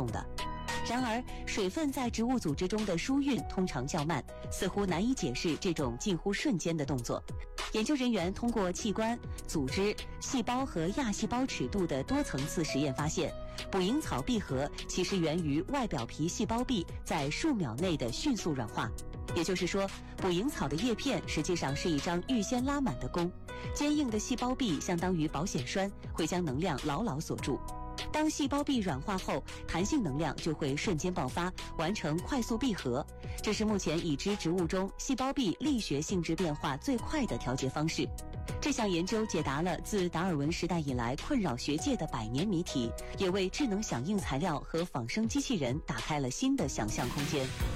动的。然而，水分在植物组织中的输运通常较慢，似乎难以解释这种近乎瞬间的动作。研究人员通过器官、组织、细胞和亚细胞尺度的多层次实验发现，捕蝇草闭合其实源于外表皮细胞壁在数秒内的迅速软化。也就是说，捕蝇草的叶片实际上是一张预先拉满的弓，坚硬的细胞壁相当于保险栓，会将能量牢牢锁住。当细胞壁软化后，弹性能量就会瞬间爆发，完成快速闭合。这是目前已知植物中细胞壁力学性质变化最快的调节方式。这项研究解答了自达尔文时代以来困扰学界的100年谜题，也为智能响应材料和仿生机器人打开了新的想象空间。